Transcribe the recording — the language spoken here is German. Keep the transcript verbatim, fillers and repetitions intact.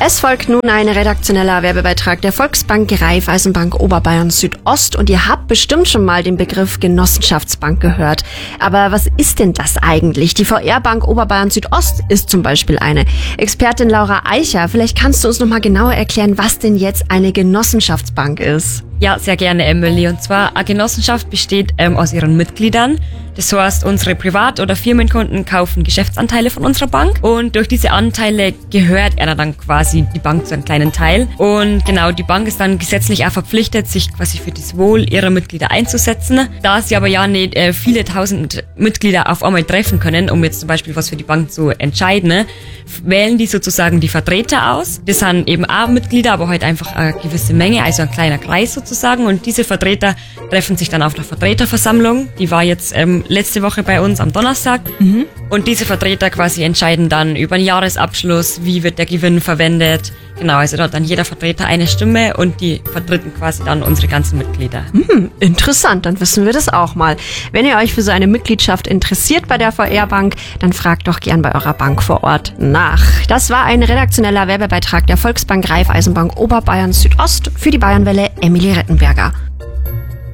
Es folgt nun ein redaktioneller Werbebeitrag der Volksbank Raiffeisenbank Oberbayern Südost und ihr habt bestimmt schon mal den Begriff Genossenschaftsbank gehört. Aber was ist denn das eigentlich? Die V R-Bank Oberbayern Südost ist zum Beispiel eine. Expertin Laura Eicher, vielleicht kannst du uns noch mal genauer erklären, was denn jetzt eine Genossenschaftsbank ist. Ja, sehr gerne, Emily. Und zwar, eine Genossenschaft besteht ähm, aus ihren Mitgliedern. Das heißt, unsere Privat- oder Firmenkunden kaufen Geschäftsanteile von unserer Bank und durch diese Anteile gehört er dann quasi die Bank zu einem kleinen Teil. Und genau, die Bank ist dann gesetzlich auch verpflichtet, sich quasi für das Wohl ihrer Mitglieder einzusetzen. Da sie aber ja nicht äh, viele tausend Mitglieder auf einmal treffen können, um jetzt zum Beispiel was für die Bank zu entscheiden, wählen die sozusagen die Vertreter aus. Das sind eben auch Mitglieder, aber halt einfach eine gewisse Menge, also ein kleiner Kreis sozusagen. Und diese Vertreter treffen sich dann auf der Vertreterversammlung. Die war jetzt ähm, letzte Woche bei uns am Donnerstag. Mhm. Und diese Vertreter quasi entscheiden dann über den Jahresabschluss, wie wird der Gewinn verwendet. Genau, also da hat dann jeder Vertreter eine Stimme und die vertreten quasi dann unsere ganzen Mitglieder. Mhm, interessant, dann wissen wir das auch mal. Wenn ihr euch für so eine Mitgliedschaft interessiert bei der V R-Bank, dann fragt doch gern bei eurer Bank vor Ort nach. Das war ein redaktioneller Werbebeitrag der Volksbank Raiffeisenbank Oberbayern Südost für die Bayernwelle Emily Rettenberger.